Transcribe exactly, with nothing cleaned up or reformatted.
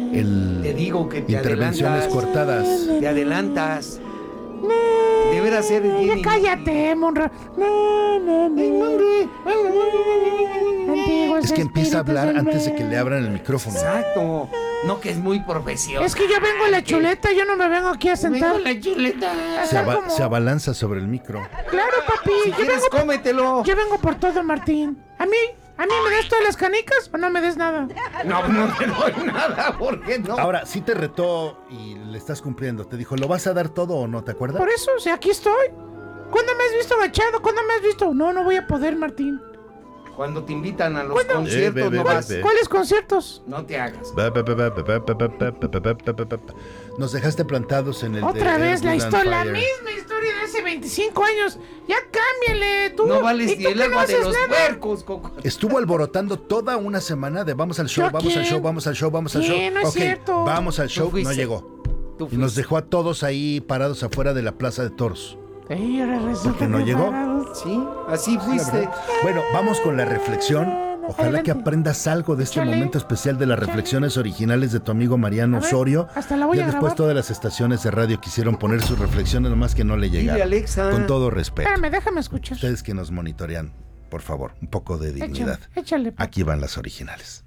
el Te digo que te intervenciones adelantas. cortadas. Te adelantas. Deberá ser bien. Ya cállate, Monra. No, no, no. Antiguos Es que empieza a espíritus hablar del antes de que mal. le abran el micrófono. Exacto. No, que es muy profesional. Es que yo vengo a la chuleta, yo no me vengo aquí a sentar. Vengo la chuleta. Se, aba- como- se abalanza sobre el micro. Claro, papi. Si yo, quieres, vengo, cómetelo. yo vengo por todo, Martín. A mí, a mí me des todas las canicas o no me des nada. No, no te doy nada. ¿Por qué no? Ahora, sí te retó y le estás cumpliendo. Te dijo, ¿lo vas a dar todo o no? ¿Te acuerdas? Por eso, o sea, aquí estoy. ¿Cuándo me has visto agachado? ¿Cuándo me has visto? No, no voy a poder, Martín. Cuando te invitan a los ¿Cuándo? conciertos, Eh, ve, no ve, vas. ve. ¿Cuáles conciertos? No te hagas. Nos dejaste plantados en el Otra de vez la Earth, Wind and historia, la Fire. misma historia de hace veinticinco años. Ya cámbiale, tú. No vales ¿Y ni tú el que no agua de haces los nada? puercos, Coco. Estuvo alborotando toda una semana de vamos al show, ¿Yo vamos al quién? show, vamos al show, vamos al show. ¿Quién? No es Ok, cierto. vamos al show, no fuiste. llegó. Tú Y nos fuiste. dejó a todos ahí parados afuera de la plaza de toros. Ey, ahora resulta ¿Por qué no que llegó? parados. Sí, así La fuiste. verdad. Bueno, vamos con la reflexión. Ojalá que Adelante. aprendas algo de este Échale. momento especial de las Échale. reflexiones originales de tu amigo Mariano A ver, Osorio. hasta la voy Ya a después grabar. todas las estaciones de radio quisieron poner sus reflexiones, nomás que no le Dile, llegaron. Alexa. Con todo respeto. Espérame, déjame escuchar. Ustedes que nos monitorean, por favor, un poco de dignidad. Échale, échale. Aquí van las originales.